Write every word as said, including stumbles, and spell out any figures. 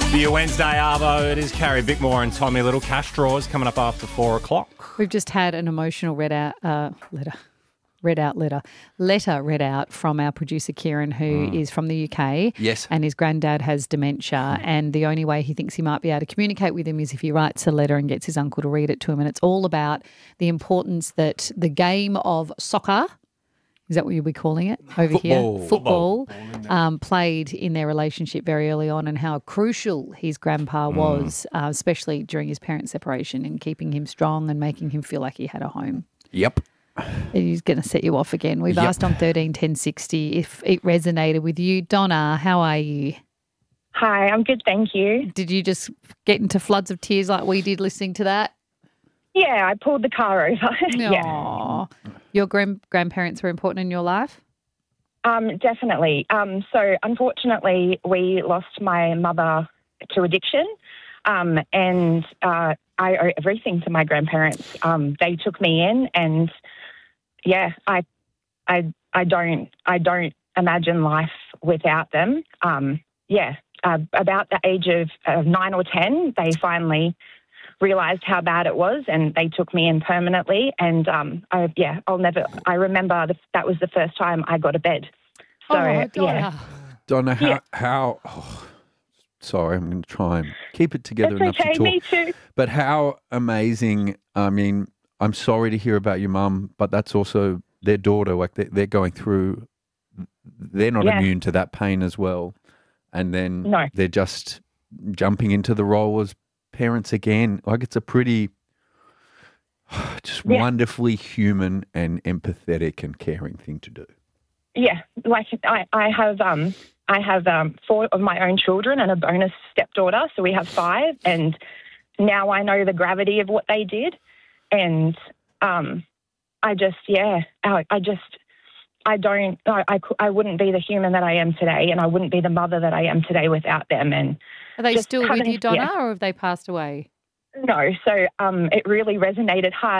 For your Wednesday arvo, it is Carrie Bickmore and Tommy Little. Cash draws coming up after four o'clock. We've just had an emotional read out uh, letter. Read out letter. Letter read out from our producer Kieran, who mm. is from the U K. Yes. And his granddad has dementia. Mm. And the only way he thinks he might be able to communicate with him is if he writes a letter and gets his uncle to read it to him. And it's all about the importance that the game of soccer, is that what you'll be calling it over Football. here? Football. Football. Um, played in their relationship very early on, and how crucial his grandpa mm. was, uh, especially during his parents' separation, in keeping him strong and making him feel like he had a home. Yep. He's going to set you off again. We've Yep. asked on thirteen ten sixty if it resonated with you. Donna, how are you? Hi, I'm good, thank you. Did you just get into floods of tears like we did listening to that? Yeah, I pulled the car over. yeah. Aww. Your grand- grandparents were important in your life? Um, definitely. Um, so unfortunately, we lost my mother to addiction, um, and uh, I owe everything to my grandparents. Um, they took me in, and yeah, I, I, I don't, I don't imagine life without them. Um, yeah, uh, about the age of uh, nine or ten, they finally realised how bad it was, and they took me in permanently. And um, I, yeah, I'll never. I remember the, that was the first time I got a bed. So oh, Donna. yeah, Donna, how? Yeah. how oh, sorry, I'm going to try and keep it together That's enough okay, to talk. me too. But how amazing! I mean, I'm sorry to hear about your mum, but that's also their daughter. Like they're, they're going through. They're not Yeah. immune to that pain as well, and then No. they're just jumping into the role as parents again. Like it's a pretty, just Yeah. wonderfully human and empathetic and caring thing to do. Yeah, like I, I have, um, I have um, four of my own children and a bonus stepdaughter, so we have five. And now I know the gravity of what they did, and um, I just, yeah, I, I just, I don't, I, I, cou- I wouldn't be the human that I am today, and I wouldn't be the mother that I am today without them. And Are they just still with having- you, Donna, yeah. or have they passed away? no, so um, it really resonated hard.